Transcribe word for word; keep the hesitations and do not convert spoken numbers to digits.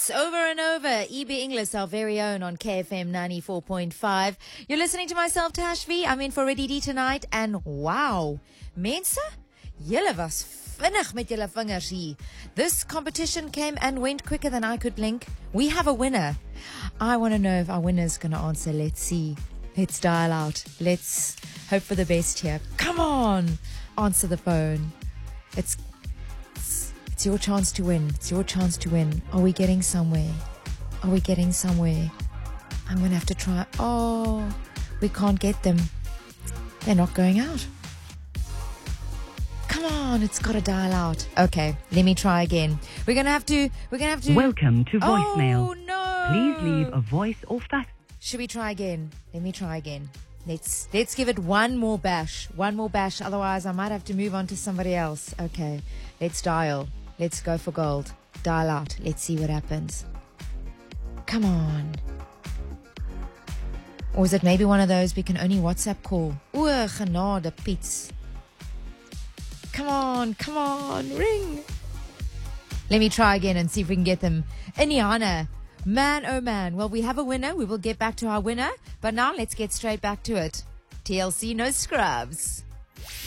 Yes, over and over. E B English, our very own on K F M ninety-four point five. You're listening to myself, Tash V. I'm in for Ready D tonight. And wow, mense, julle was vinnig met julle vingers hier. This competition came and went quicker than I could blink. We have a winner. I want to know if our winner's going to answer. Let's see. Let's dial out. Let's hope for the best here. Come on. Answer the phone. It's It's your chance to win. It's your chance to win. Are we getting somewhere? Are we getting somewhere? I'm going to have to try. Oh, we can't get them. They're not going out. Come on, it's got to dial out. Okay, let me try again. We're going to have to, we're going to have to. Welcome to voicemail. Oh, no. Please leave a voice or fax. Should we try again? Let me try again. Let's, let's give it one more bash. One more bash. Otherwise, I might have to move on to somebody else. Okay, let's dial. Let's go for gold. Dial out. Let's see what happens. Come on. Or is it maybe one of those we can only WhatsApp call? Oe, genade, Piets. Come on, come on, ring. Let me try again and see if we can get them. Iniana. Man, oh man. Well, we have a winner. We will get back to our winner. But now let's get straight back to it. T L C, no scrubs.